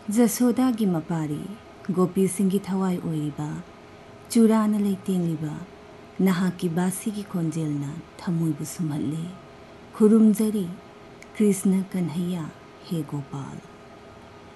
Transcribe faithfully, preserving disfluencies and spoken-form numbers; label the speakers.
Speaker 1: जसोदागी मपारी गोपी सिंगी थवाई ओइरिबा चुराना लेतेंगिबा नहाकी बासीगी खोंजेलना थमुइबु सुमहल्ले खुरुमजरी कृष्ण कन्हैया हे गोपाल।